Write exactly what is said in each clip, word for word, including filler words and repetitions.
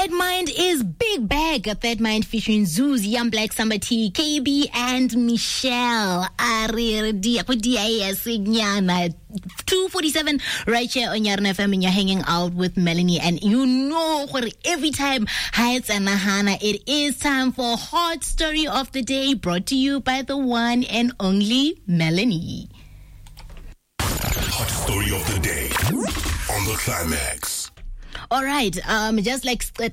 Third Mind is big bag. Third Mind featuring Zeus, Young Black, Samba T, K B, and Michelle. two forty-seven right here on Yarn F M, and you're hanging out with Melanie. And you know, every time Heights and Nahana, it is time for Hot Story of the Day, brought to you by the one and only Melanie. Hot Story of the Day on the Climax. All right, um, just like D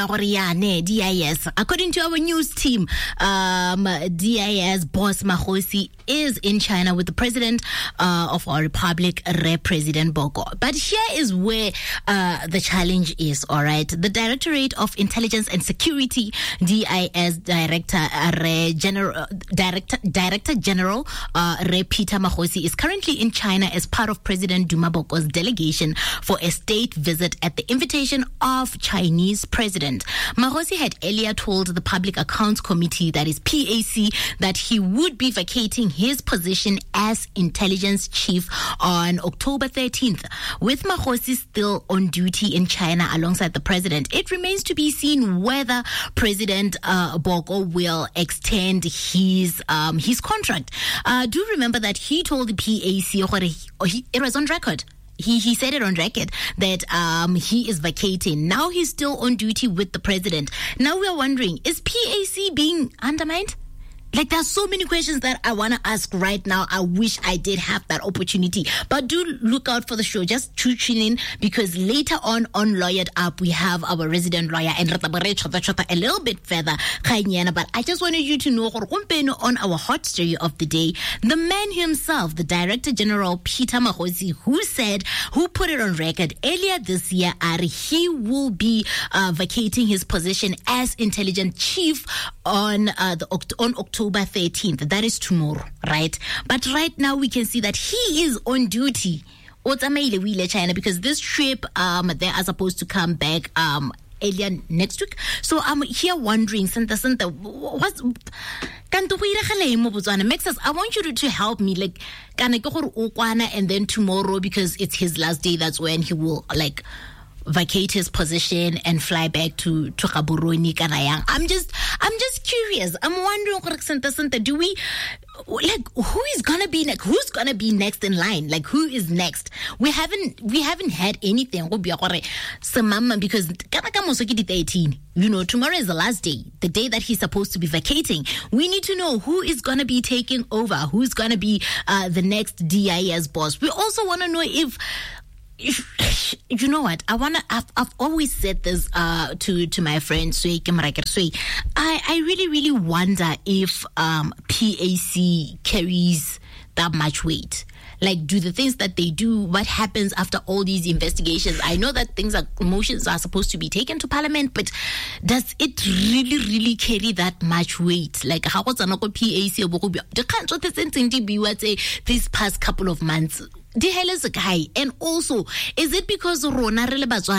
I S, according to our news team, um, D I S boss Magosi is in China with the president uh, of our republic, Re President Boko. But here is where uh, the challenge is. All right, the Directorate of Intelligence and Security, D I S Director uh, Re General Director Director General uh, Re Peter Magosi is currently in China as part of President Duma Boko's delegation for a state visit at the invitation of Chinese President. Magosi had earlier told the Public Accounts Committee, that is P A C, that he would be vacating his position as intelligence chief on October thirteenth. With Magosi still on duty in China alongside the president, it remains to be seen whether President uh, Boko will extend his um, his contract. Uh, do remember that he told the P A C, it was on record, He he said it on record that um he is vacating. Now he's still on duty with the president. Now we are wondering, is P A C being undermined? Like, there's so many questions that I want to ask right now. I wish I did have that opportunity. But do look out for the show. Just tune in, because later on, on Lawyered Up, we have our resident lawyer, and a little bit further. But I just wanted you to know, on our hot story of the day, the man himself, the Director General, Peter Magosi, who said, who put it on record earlier this year, Ari, he will be uh, vacating his position as intelligence chief on uh, the on October thirteenth. That is tomorrow, right? But right now we can see that he is on duty China, because this trip um they are supposed to come back um earlier next week. So I'm here wondering, Santa Santa, what's Maxas, I want you to, to help me, like, and then tomorrow, because it's his last day, that's when he will like vacate his position and fly back to to Gaborone Kanayang. I'm just I'm just curious. I'm wondering, Santa Santa, do we like who is gonna be next? Who's gonna be next in line? Like, who is next? We haven't we haven't had anything. Because eighteen, you know, tomorrow is the last day, the day that he's supposed to be vacating. We need to know who is gonna be taking over, who's gonna be uh, the next D I S boss. We also want to know if. You know what? I wanna. I've, I've always said this uh, to to my friend Sui Kemraker Sui. I I really really wonder if um, P A C carries that much weight. Like, do the things that they do, what happens after all these investigations? I know that things are, motions are supposed to be taken to Parliament, but does it really, really carry that much weight? Like, how was another P A C? These past couple of months, and also, is it because Rona